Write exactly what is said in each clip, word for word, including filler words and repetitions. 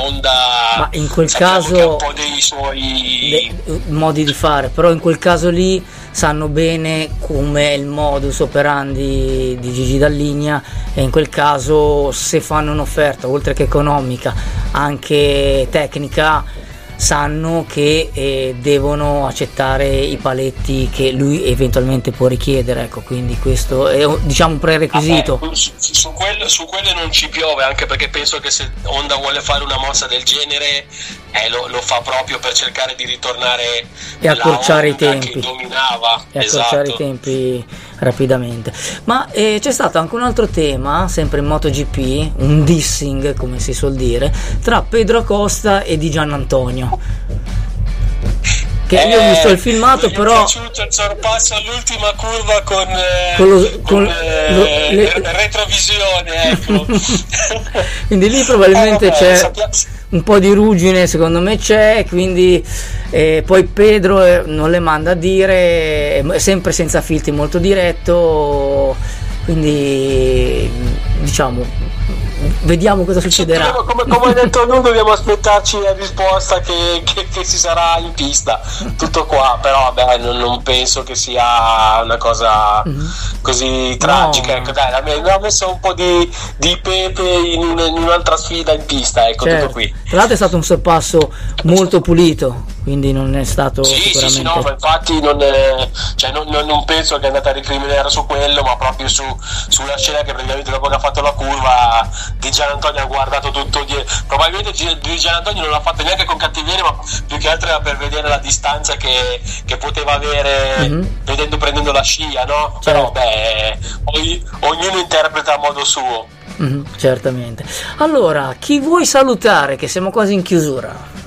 Honda, ma in quel sappiamo caso che ha un po' dei suoi de, modi di fare, però in quel caso lì sanno bene come il modus operandi di Gigi Dall'Igna, e in quel caso se fanno un'offerta oltre che economica anche tecnica, sanno che eh, devono accettare i paletti che lui eventualmente può richiedere, ecco, quindi questo è, diciamo, un prerequisito. Vabbè, su, su, quello, su quello non ci piove, anche perché penso che se Honda vuole fare una mossa del genere eh, lo, lo fa proprio per cercare di ritornare e accorciare i tempi, che dominava, e accorciare esatto. i tempi rapidamente. Ma eh, c'è stato anche un altro tema, sempre in MotoGP, un dissing, come si suol dire, tra Pedro Acosta e Di Giannantonio. Che eh, io ho visto il filmato, però mi è piaciuto il sorpasso all'ultima curva con, con, lo, con, con eh, lo, le, retrovisione, ecco. Quindi lì probabilmente eh, vabbè, c'è sappiamo. un po' di ruggine, secondo me c'è, quindi eh, poi Pedro eh, non le manda a dire, è sempre senza filtri, molto diretto, quindi diciamo vediamo cosa succederà. Come, come hai detto, noi dobbiamo aspettarci la risposta che, che, che ci sarà in pista, tutto qua. Però vabbè, non, non penso che sia una cosa mm-hmm. così tragica, no. Ecco, dai, abbiamo messo un po' di, di pepe in, un, in un'altra sfida in pista, ecco, certo. Tutto qui. Tra l'altro è stato un sorpasso molto pulito, quindi non è stato sì, sicuramente... sì, sì, no, ma infatti non, è, cioè non, non, non penso che è andata a recriminare su quello, ma proprio su, sulla scena che praticamente dopo che ha fatto la curva Di Giannantonio ha guardato tutto dietro. Probabilmente Di Giannantonio non l'ha fatto neanche con cattiveria, ma più che altro era per vedere la distanza che, che poteva avere mm-hmm. vedendo, prendendo la scia, no? Certo. Però beh, ognuno interpreta a modo suo. Mm-hmm, certamente. Allora, chi vuoi salutare, che siamo quasi in chiusura?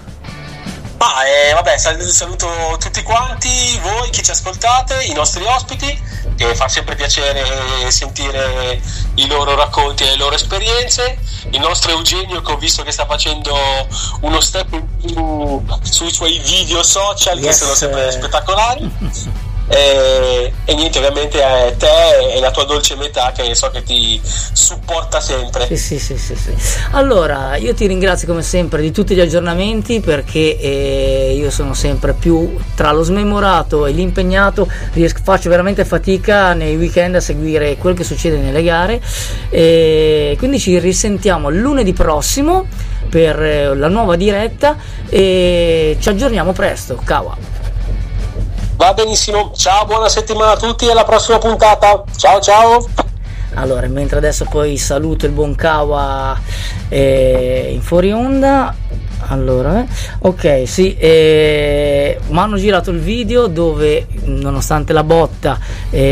Ah, eh, vabbè, saluto tutti quanti, voi che ci ascoltate, i nostri ospiti, che fa sempre piacere sentire i loro racconti e le loro esperienze, il nostro Eugenio, che ho visto che sta facendo uno step in più sui suoi video social, yes, che sono sempre spettacolari. E, e niente, ovviamente a te e la tua dolce metà, che so che ti supporta sempre. Sì, sì, sì, sì, sì. Allora, io ti ringrazio come sempre di tutti gli aggiornamenti, perché eh, io sono sempre più tra lo smemorato e l'impegnato, riesco, faccio veramente fatica nei weekend a seguire quel che succede nelle gare, e quindi ci risentiamo lunedì prossimo per eh, la nuova diretta e ci aggiorniamo presto. Kawa. Va benissimo, ciao, buona settimana a tutti e alla prossima puntata, ciao ciao. Allora, mentre adesso poi saluto il buon Kawa eh, in fuori onda. Allora, eh. ok, sì, eh, mi hanno girato il video dove, nonostante la botta,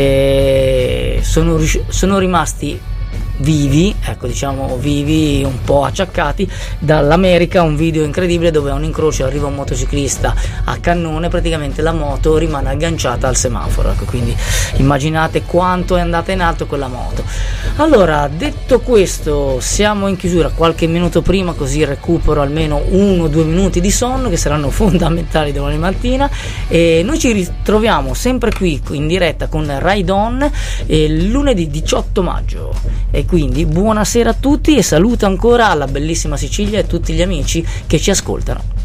eh, sono, sono rimasti vivi, ecco, diciamo vivi, un po' acciaccati dall'America. Un video incredibile dove a un incrocio arriva un motociclista a cannone, praticamente la moto rimane agganciata al semaforo, ecco, quindi immaginate quanto è andata in alto quella moto. Allora, detto questo, siamo in chiusura qualche minuto prima, così recupero almeno uno o due minuti di sonno che saranno fondamentali domani mattina, e noi ci ritroviamo sempre qui in diretta con Ride On eh, lunedì diciotto maggio. E quindi buonasera a tutti e saluto ancora alla bellissima Sicilia e tutti gli amici che ci ascoltano.